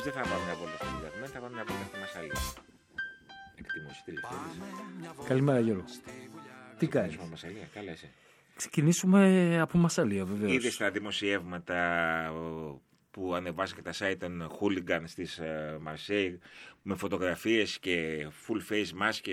δεν θα πάμε μια βόλτα στη Λιγαρμένη, θα πάμε μια βόλτα στη Μασσαλία. Εκτίμωση, τι λες? Καλημέρα Γιώργο. Τι κάνεις? Μασσαλία, καλά είσαι? Ξεκινήσουμε από Μασσαλία βεβαίως. Είδες τα δημοσιεύματα που ανεβάσαν και τα site των hooligans της Μαρσέη με φωτογραφίες και full face mask